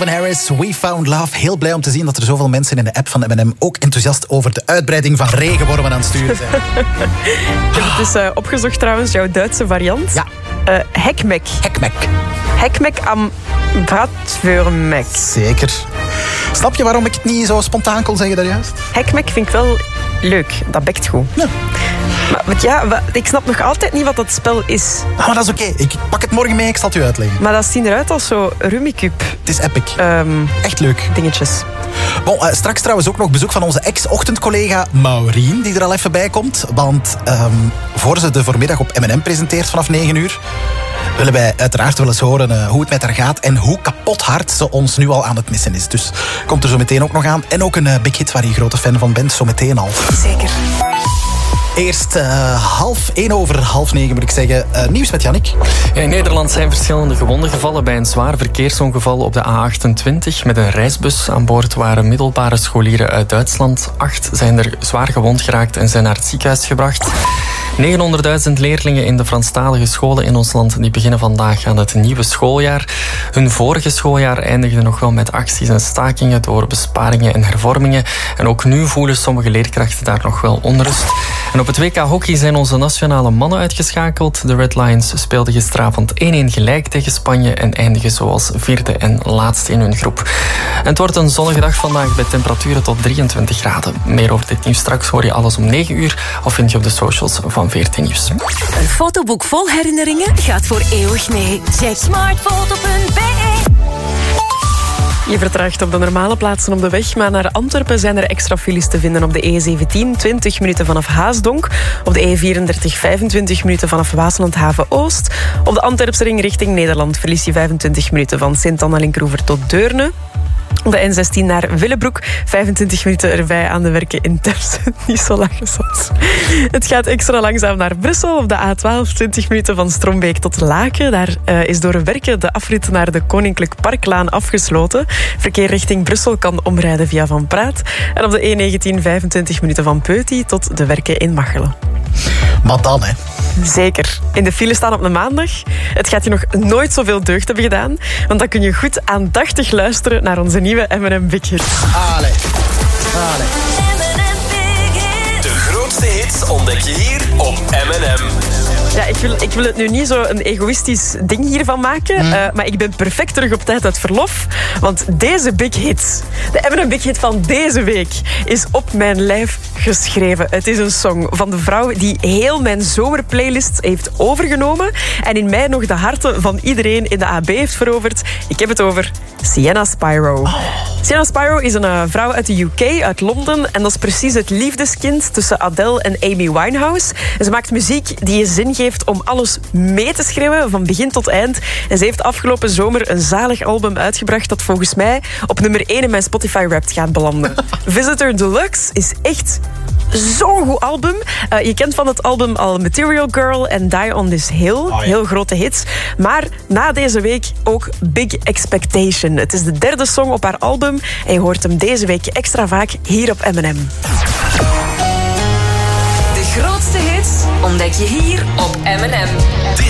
Calvin Harris, We Found Love. Heel blij om te zien dat er zoveel mensen in de app van M&M ook enthousiast over de uitbreiding van regenwormen aan het sturen zijn. Ik heb het dus opgezocht trouwens, jouw Duitse variant. Ja. Hekmek. Hekmek. Hekmek am Bratwurmek. Zeker. Snap je waarom ik het niet zo spontaan kon zeggen daarjuist? Hekmek vind ik wel leuk. Dat bekt goed. Ja. Maar ik snap nog altijd niet wat dat spel is. Ah, maar dat is oké. Ik pak het morgen mee, ik zal het u uitleggen. Maar dat ziet eruit als zo Rummikub. Het is epic. Echt leuk. Dingetjes. Bon, straks trouwens ook nog bezoek van onze ex-ochtendcollega Maureen, die er al even bij komt. Want voor ze de voormiddag op M&M presenteert vanaf 9 uur... willen wij uiteraard wel eens horen hoe het met haar gaat en hoe kapot hard ze ons nu al aan het missen is. Dus komt er zo meteen ook nog aan. En ook een big hit waar je grote fan van bent, zo meteen al. Zeker. Eerst 9:30 moet ik zeggen. Nieuws met Jannik. In Nederland zijn verschillende gewonden gevallen bij een zwaar verkeersongeval op de A28. Met een reisbus aan boord waren middelbare scholieren uit Duitsland. 8 zijn er zwaar gewond geraakt en zijn naar het ziekenhuis gebracht. 900.000 leerlingen in de Franstalige scholen in ons land die beginnen vandaag aan het nieuwe schooljaar. Hun vorige schooljaar eindigde nog wel met acties en stakingen door besparingen en hervormingen. En ook nu voelen sommige leerkrachten daar nog wel onrust. En op het WK Hockey zijn onze nationale mannen uitgeschakeld. De Red Lions speelden gisteravond 1-1 gelijk tegen Spanje en eindigen zoals vierde en laatste in hun groep. En het wordt een zonnige dag vandaag bij temperaturen tot 23 graden. Meer over dit nieuws straks hoor je alles om 9 uur of vind je op de socials van 14 Nieuws. Een fotoboek vol herinneringen gaat voor eeuwig mee. Check smartfoto.be. Je vertraagt op de normale plaatsen op de weg, maar naar Antwerpen zijn er extra files te vinden op de E17, 20 minuten vanaf Haasdonk. Op de E34, 25 minuten vanaf Waasland-Haven-Oost. Op de Antwerpsring richting Nederland verlies je 25 minuten van Sint-Anna-Linkroever tot Deurne. Op de N16 naar Willebroek, 25 minuten erbij aan de werken in Terpsen. Niet zo lachen soms. Het gaat extra langzaam naar Brussel. Op de A12, 20 minuten van Strombeek tot Laken. Daar is door werken de afrit naar de Koninklijk Parklaan afgesloten. Verkeer richting Brussel kan omrijden via Van Praat. En op de E19, 25 minuten van Peuty tot de werken in Machelen. Maar dan, hè. Zeker. In de file staan op een maandag. Het gaat je nog nooit zoveel deugd hebben gedaan. Want dan kun je goed aandachtig luisteren naar onze nieuwe M&M Big Hit. Allee. De grootste hits ontdek je hier op M&M. Ja, ik wil het nu niet zo een egoïstisch ding hiervan maken. Maar ik ben perfect terug op tijd uit verlof. Want deze big hit, de M&M Big Hit van deze week, is op mijn lijf geschreven. Het is een song van de vrouw die heel mijn zomerplaylist heeft overgenomen. En in mij nog de harten van iedereen in de AB heeft veroverd. Ik heb het over Sienna Spyro. Sienna Spyro is een vrouw uit de UK, uit Londen. En dat is precies het liefdeskind tussen Adele en Amy Winehouse. En ze maakt muziek die je zin geeft om alles mee te schreeuwen, van begin tot eind. En ze heeft afgelopen zomer een zalig album uitgebracht dat volgens mij op nummer 1 in mijn Spotify Wrapped gaat belanden. Visitor Deluxe is echt zo'n goed album. Je kent van het album al Material Girl en Die on This Hill. Oh, ja. Heel grote hits. Maar na deze week ook Big Expectation. Het is de 3e song op haar album en je hoort hem deze week extra vaak hier op M&M. De grootste hits ontdek je hier op M&M. Dit